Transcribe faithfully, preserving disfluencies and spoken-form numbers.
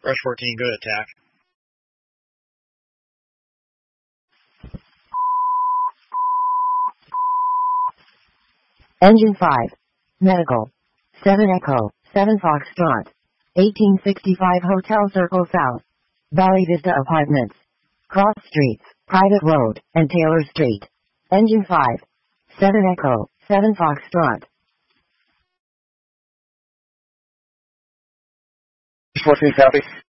Rush fourteen, good attack. Engine five. Medical. seven Echo, seven Foxtrot. eighteen sixty-five Hotel Circle South. Valley Vista Apartments. Cross Streets, Private Road, and Taylor Street. Engine five. seven Echo, seven Foxtrot. fourteen copy.